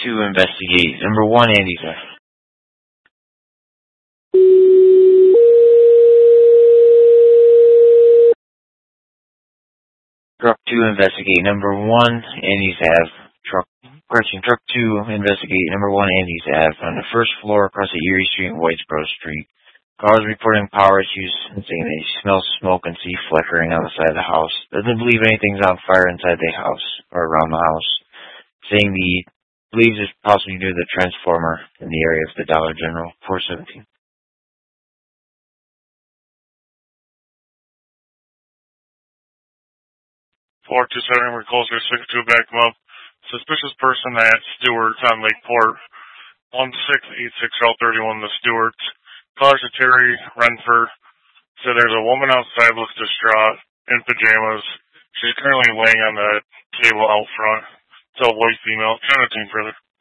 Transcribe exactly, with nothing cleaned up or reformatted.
two, investigate. Number one, Andy's F. Truck two, investigate. Number one, Andy's Ave. Truck, correction, truck two, investigate. Number one, Andy's Ave. On the first floor across the Erie Street and Whitesboro Street. Cars reporting power issues and saying they smell smoke and see flickering on the side of the house. Doesn't believe anything's on fire inside the house or around the house. Saying the believes it's possibly due to the transformer in the area of the Dollar General, four seventeen. four two seven, we're closer, six two, back them up. Suspicious person at Stewart's on Lakeport. one six eight six L thirty-one, the Stewart's. Callers to Terry Renford. Said there's a woman outside, looks distraught, in pajamas. She's currently laying on the table out front. It's a white female. Trying to team further.